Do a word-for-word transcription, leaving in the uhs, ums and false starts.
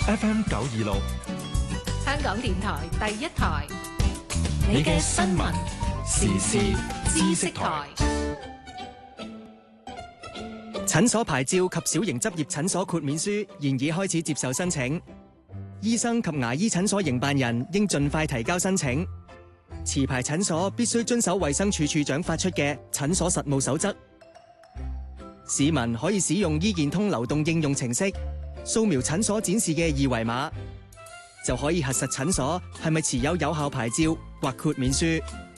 F M 九二六， 香港電台第一台， 你嘅新聞時事知識台。 診所牌照及小型執業診所豁免書現已開始接受申請，醫生及牙醫診所營辦人應盡快提交申請。持牌診所必須遵守衛生署署長發出嘅診所實務守則。市民可以使用醫健通流動應用程式，掃描診所展示嘅二維碼，就可以核實診所係咪持有有效牌照或豁免書。